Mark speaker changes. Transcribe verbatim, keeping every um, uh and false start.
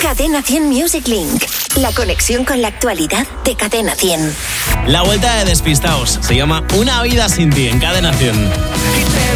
Speaker 1: Cadena cien Music Link. La conexión con la actualidad de Cadena cien.
Speaker 2: La vuelta de Despistaos se llama Una vida sin ti en Cadena cien.